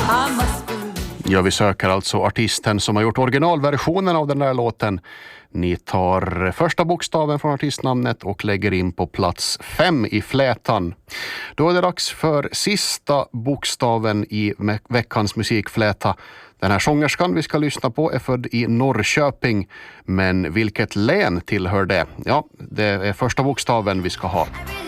Ja, vi söker alltså artisten som har gjort originalversionen av den där låten. Ni tar första bokstaven från artistnamnet och lägger in på plats 5 i flätan. Då är det dags för sista bokstaven i veckans musikfläta. Den här sångerskan vi ska lyssna på är född i Norrköping, men vilket län tillhör det? Ja, det är första bokstaven vi ska ha.